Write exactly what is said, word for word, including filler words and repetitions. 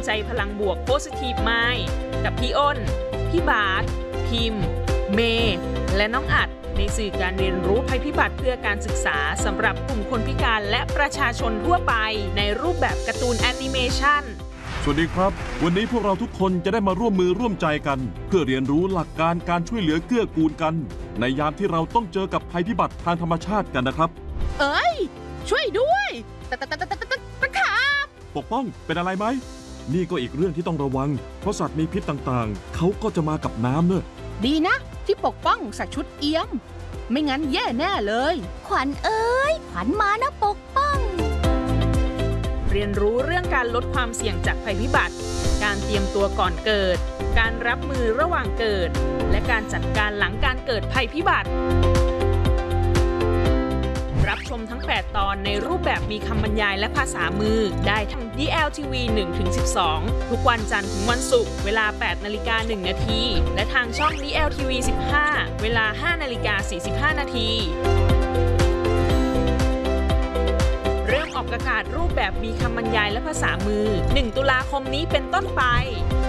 ใจพลังบวก Positive Mind กับพี่อ้น พี่บาสพิมพ์ เมย์และน้องอัดในสื่อการเรียนรู้ภัยพิบัติเพื่อการศึกษาสำหรับกลุ่มคนพิการและประชาชนทั่วไปในรูปแบบการ์ตูนแอนิเมชันสวัสดีครับวันนี้พวกเราทุกคนจะได้มาร่วมมือร่วมใจกันเพื่อเรียนรู้หลักการการช่วยเหลือเกื้อกูลกันในยามที่เราต้องเจอกับภัยพิบัติทางธรรมชาติกันนะครับเอ้ยช่วยด้วยตะตะตะตะตะตะตะขาบปกป้องเป็นอะไรไหมนี่ก็อีกเรื่องที่ต้องระวังเพราะสัตว์มีพิษต่างๆเขาก็จะมากับน้ำเนอะดีนะที่ปกป้องใส่ชุดเอี้ยมไม่งั้นแย่แน่เลยขวัญเอ้ยขวัญมานะปกป้องเรียนรู้เรื่องการลดความเสี่ยงจากภัยพิบัติการเตรียมตัวก่อนเกิดการรับมือระหว่างเกิดและการจัดการหลังการเกิดภัยพิบัติรับชมทั้งแปดตอนในรูปแบบมีคำบรรยายและภาษามือได้ทาง ดี แอล ที วี หนึ่งถึงสิบสอง ทุกวันจันทร์ถึงวันศุกร์เวลา แปดนาฬิกาหนึ่งนาทีและทางช่อง ดี แอล ที วี สิบห้า เวลา ห้านาฬิกาสี่สิบห้านาทีเริ่มออกอากาศรูปแบบมีคำบรรยายและภาษามือหนึ่งตุลาคมนี้เป็นต้นไป